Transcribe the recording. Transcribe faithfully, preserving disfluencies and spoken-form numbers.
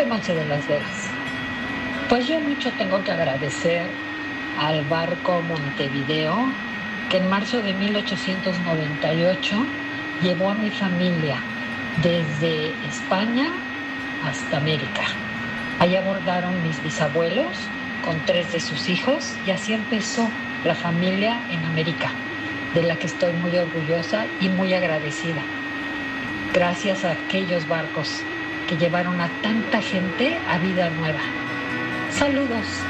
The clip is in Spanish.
Vénganse de Las Vegas. Pues yo mucho tengo que agradecer al barco Montevideo, que en marzo de mil ochocientos noventa y ocho llevó a mi familia desde España hasta América. Ahí abordaron mis bisabuelos con tres de sus hijos y así empezó la familia en América, de la que estoy muy orgullosa y muy agradecida. Gracias a aquellos barcos que llevaron a tanta gente a vida nueva. Saludos.